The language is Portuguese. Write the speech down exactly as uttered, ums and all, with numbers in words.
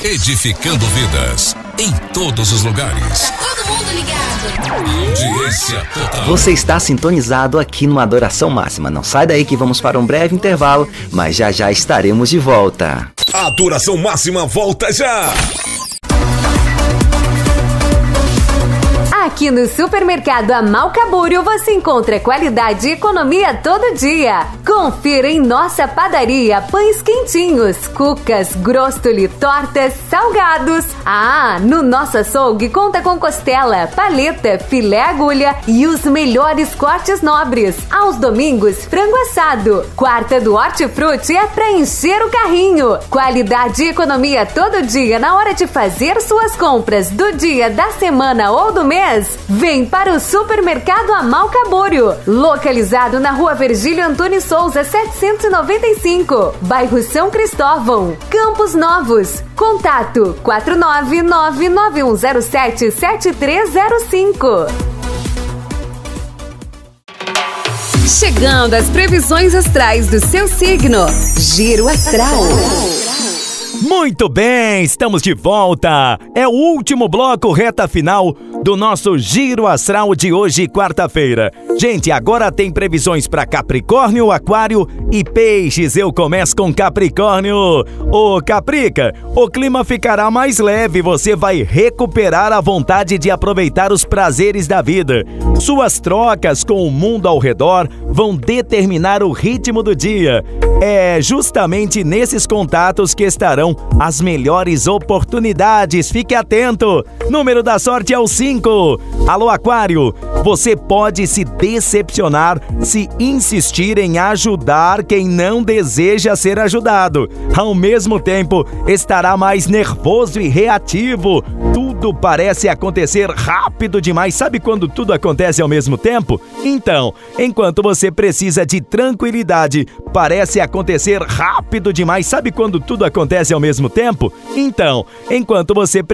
edificando vidas em todos os lugares. Tá todo mundo ligado. Audiência total. Você está sintonizado aqui no Adoração Máxima. Não sai daí que vamos para um breve intervalo, mas já já estaremos de volta. Adoração Máxima volta já. Aqui no Supermercado Amalcabúrio você encontra qualidade e economia todo dia. Confira em nossa padaria pães quentinhos, cucas, grostoli, tortas, salgados. Ah, no nosso açougue conta com costela, paleta, filé agulha e os melhores cortes nobres. Aos domingos, frango assado. Quarta do Hortifruti é pra encher o carrinho. Qualidade e economia todo dia na hora de fazer suas compras do dia, da semana ou do mês. Vem para o Supermercado Amalcabúrio, localizado na Rua Virgílio Antônio Souza, setecentos e noventa e cinco, bairro São Cristóvão, Campos Novos. Contato quatro nove nove nove um zero sete sete três zero cinco. Chegando às previsões astrais do seu signo. Giro Astral. Muito bem, estamos de volta. É o último bloco, reta final do nosso Giro Astral de hoje, quarta-feira. Gente, agora tem previsões para Capricórnio, Aquário e Peixes. Eu começo com Capricórnio. Ô Caprica, o clima ficará mais leve, você vai recuperar a vontade de aproveitar os prazeres da vida. Suas trocas com o mundo ao redor vão determinar o ritmo do dia. É justamente nesses contatos que estarão as melhores oportunidades. Fique atento. Número da sorte é o cinco. Alô, Aquário, você pode se decepcionar se insistir em ajudar quem não deseja ser ajudado. Ao mesmo tempo, estará mais nervoso e reativo. Tudo parece acontecer rápido demais. Sabe quando tudo acontece ao mesmo tempo? Então, enquanto você precisa de tranquilidade, parece acontecer rápido demais. Sabe quando tudo acontece ao mesmo tempo? Então, enquanto você